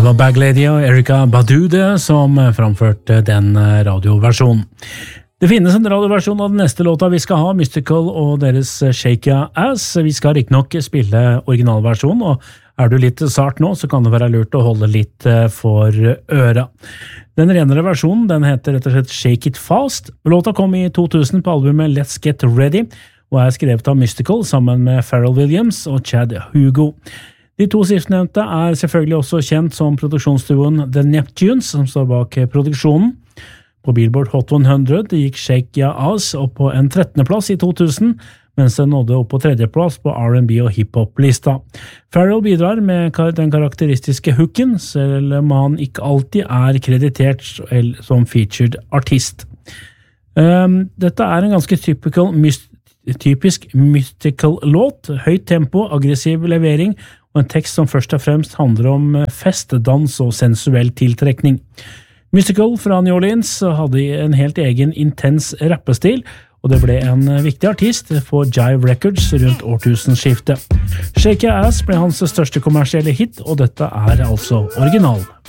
Det var Bag Lady og Erykah Badu som framførte den radioversjonen. Det finnes en radioversjon av den neste låta vi skal ha, Mystical og deres Shake Ya Ass. Vi skal riktignok spille originalversjonen, og er du litt sart nå, så kan det være lurt å holde litt for øra. Den renere versjonen, den heter rett og slett Shake It Fast. Låta kom i 2000 på albumet Let's Get Ready, og er skrevet av Mystical sammen med Pharrell Williams og Chad Hugo. De to sistnevnte er selvfølgelig også kjent som produksjonsduoen The Neptunes, som står bak produksjonen. På Billboard Hot 100 gikk Shake Ya Ass opp på en 13. plass i 2000, mens den nådde opp på 3. plass på R&B og hiphop-lista. Pharrell bidrar med den karakteristiske hooken, selv om han ikke alltid er kreditert som featured artist. Dette er en ganske typisk mystical låt, høyt tempo, aggressiv levering, og en tekst som først og fremst handler om fest, dans og sensuell tiltrekning. Mystical fra New Orleans hadde en helt egen intens rappestil, og det ble en viktig artist for Jive Records rundt årtusenskiftet. Shake Your Ass ble hans største kommersielle hit, og dette er altså original.